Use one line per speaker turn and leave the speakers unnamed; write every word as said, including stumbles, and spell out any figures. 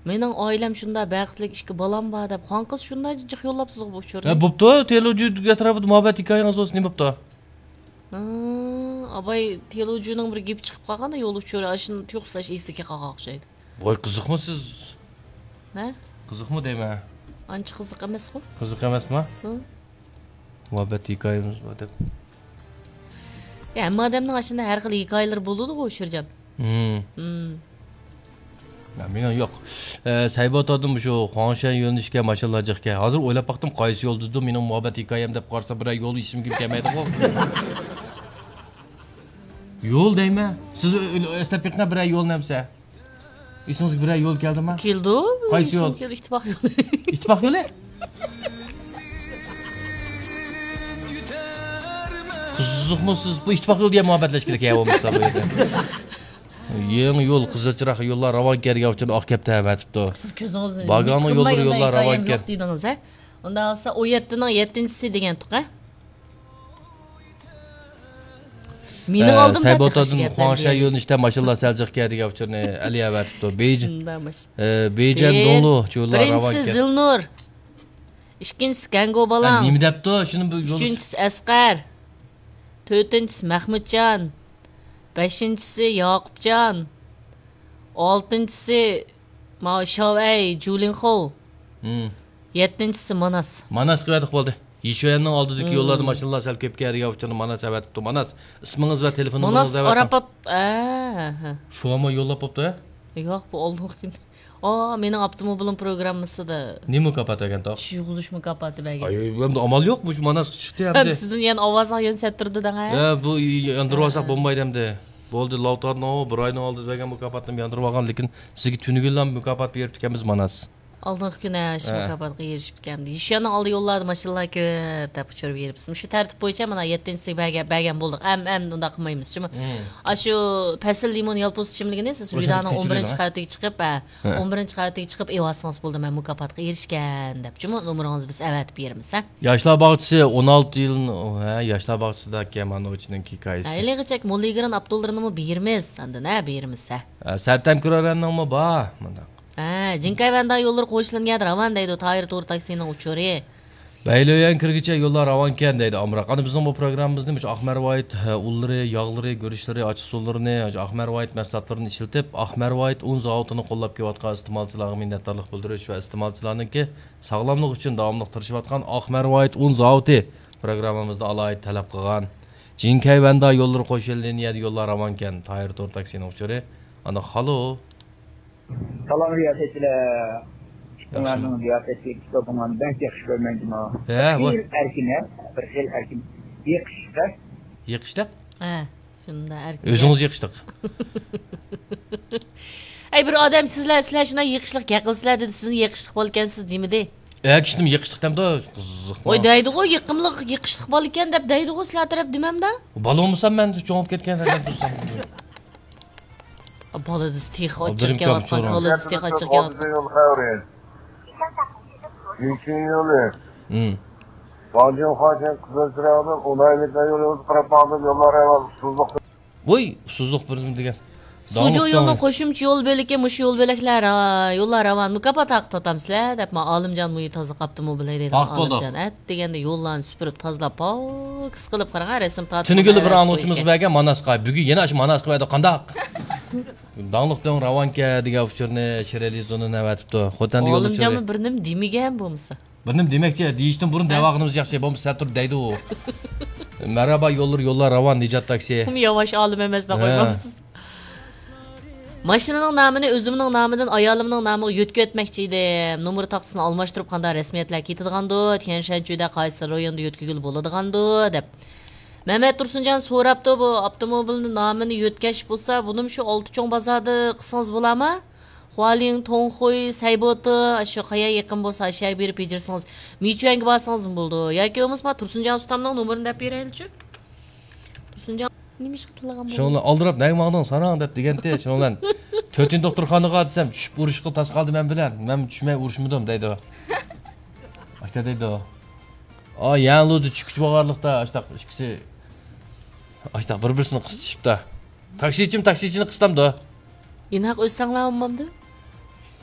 Mening oilam shunda baxtli ikki balam bor deb, xon qiz shunday jiq yo'llab sizga bu uchur.
Ha, bo'pti, televizor atrofida muhabbat hikoyangiz bo'lsin, nima bo'pti?
Ha, abay televizorning bir gap chiqib qolganda yo'l uchur, ashuni tuyuqsash esiga qolgan o'xshaydi.
Voy, qiziqmisiz?
Ha?
Qiziqmi deyman?
Ancha qiziq emas-ku?
Qiziq emasmi?
Ha.
Muhabbat hikoyamiz bor deb.
Ya, hamma odamning ashunda har xil hikoyalar bo'ladi-ku, Shirjon.
Hmm.
Hmm.
Ya, men yo'q. Saybot odim shu Xonshan yo'nishga mashallah jiqga. Hozir o'ylab baqdim, qaysi yo'l dedi, mening muhabbat hikoyam deb qarsa bir yo'l ishimga kelmaydi-ku. Yo'l deyman. Siz eslab yiqna bir yo'l namsa. Esingizga bir yo'l keldimi?
Keldi.
Qaysi yo'l?
Keldi, ittifoq yo'li.
Ittifoq yo'li? Qiziqmisiz? Bu ittifoq yo'l degan muhabbatlash kerak ya bo'lmasa bu yerda. Yangi yo'l qizilchiroq yo'llar ravon kelgan uchun oq kapta aytibdi.
Siz ko'zingizni
Bag'ani yo'llar yo'llar ravon kel.
dedingiz, ha? Unda olsa o yettining yettinchisi degan tuq, ha? Mening oldimda
Saybotadan Xonshan yo'nishda mashallah saljiqga degan uchun Ali aytibdi. Beyjin. Beyjan dolu yo'llar ravon kel.
Birinchisi Zilnur. Ikkinchisi Gango balam.
Nima debdi? Shuni bu yo'l.
Uchinchisi Asqar. To'rtinchisi Mahmudjon. Beshinchisi Yoqubjon. Oltinchisi Mashavay Julinxo.
Hmm.
Yettinchisi Manas.
Manas qiladiq bo'ldi. Yishvayanning oldidagi yo'llarda mashallah sal ko'p kelgan uchun Manas aytibdi. Manas ismingiz va telefon nomeringizni
aytibdi. Manas Arafat. Ha.
Shumi yo'llab bo'pti?
Yo'q, bu oldingi kun. Aa, mening avtomobilim programmasida.
Nima mukofot ekan to'q?
Yig'izish mukofoti bergan.
Ay, endi amal yo'q, bu Manas chiqdi hamda.
Sizdan yana ovozing yonsattirdi-dan, ha?
Ha, bu yondirib olsak bo'lmaydi hamda. Bo'ldi, Lavtarno bir oyning oldida bergan mukofotni yondirib olgan, lekin sizga tunugundan mukofot berib ekanmiz Manas.
Oldingi kuni shu mukofotga erishib ekandim. Ishyoning oldi yo'llarni mashallah ko'p deb uchirib beribsiz. Shu tartib bo'yicha mana yettinchisiga bergan bergan bo'ldik. Am am unda qilmaymiz, shumi? Shu Pastel limon yalpuz ichimligini siz Ridaning o'n birinchi qavatiga chiqib, o'n birinchi qavatiga chiqib evasangiz bo'ldi, men mukofotga erishgan deb. Shumi nomeringizni biz avatib beramiz, ha?
Yoshlar bog'chisi o'n olti yil, ha, yoshlar bog'chisida Kemanochining hikoyasi.
Aylig'ichak Mulligiran Abdullarovni beramiz, endi na beramiz, ha?
Sartam Kuraranning bor, mana.
Ha, Jinkayvanda yo'llar qo'yishlangan ravon deydi, Tayir to'rt taksining uchuri.
Bayloyan kirgicha yo'llar ravon ekan deydi Amroq. Qani bizning bu programmamizni mush Ahmarvoyit ullari, yog'lari, go'rishlari, ochiq suvlarini, Ahmarvoyit mahsulotlarini ishlatib, Ahmarvoyit un zavodini qo'llab kelayotgan iste'molchilarga minnatdorlik bildirish va iste'molchilarningki sog'lomlik uchun davomli tirishayotgan Ahmarvoyit un zavodi programmamizda alohida talab qilgan. Jinkayvanda yo'llar qo'shilgan yo'llar ravon ekan, Tayir to'rt taksining uchuri. Ana halo.
Salom riyasetiler. Bunlardan riyaseti kitabından ben yakış görmedim ha. Bir erkine, bir el erkin yakışlar.
Yakışlar?
Ha, şunda erkin.
Özünüz yakıştık.
Ay bir adam sizler sizler şuna yakışlık yakılsızlar dedi, sizin yakışlık balkensiz değil mi de?
Yakıştım yakışlık dem de.
Oy deydi o yakımlık yakışlık balken dep deydi o sizler taraf demem de.
Balon musan ben çoğup ketken adam dostum.
Baladiz tih açık yavatkan, kaladiz tih açık yavatkan.
Yükün yolu.
Hmm.
Bancım Xonshan Kızılçırağı'nın onaylıkla yolu kırpmadı, yollar hemen susuzluk.
Oy, susuzluk bir degan.
Sucu yolun qo'shimcha yo'l bo'lakka mush yo'l bo'laklar, yo'llar ravon mukofot haq totamsizlar deb men Olimjon muyi toza qaptimi bilay deydi. Olimjon at deganda yo'llarni supurib tozalab pok qilib qarang, rasm tortib.
Tuniguli bir anglchimiz bergan Manasqa. Bugun yana shu Manasqa berdi qandaq. Dangliqdan ravonga degan uchurni Sheralizoni navatibdi. Xotanda yo'l uchuri.
Olimjon bir nim demagan bo'lmasa.
Bir nim demakchi, deyishdan burun davog'imiz yaxshi bo'lmasa tur deydi u. Merhaba yo'llar yo'llar ravon Nijat taksi.
Kim yavaş olim emasda qo'ymamsiz. Maşinanın namını özümün namından ayalımın namıga yötkü etmekçi edim. Numara taxtasını almashtirib qanda rasmiyatlar ketadigandu, Tianshanchuda qaysi rayonda yötkügül bo'ladigandu deb. Mehmet Tursunjon so'rabdi, bu avtomobilning nomini yötkash bo'lsa, bunim shu olti cho'ng bozorda qilsangiz bo'ladimi? Hualing, Tongxoy, Sayboti, shu qaya yaqin bo'lsa, aşağı berib bejirsangiz, Michuanga borsangiz bo'ldi. Yoki bo'lmasa Tursunjon ustamning nomerini deb beraylik-chi. Tursunjon nima ish qilgan bo'ldi?
Shunlar oldirib, "Nagmaqdan sarang" deb deganda, shunlar to'rtinchi doktorxonaga desam, tushib urishga tas qoldi men bilan. Men tushmay urishmadim deydi. Ashta deydi. O, yanludi chiqib borliqda, ashta ikkisi ashta bir-birini qistishibdi. Taksichim taksichini qistamdi.
Inoq o'zsanglar olmamdi?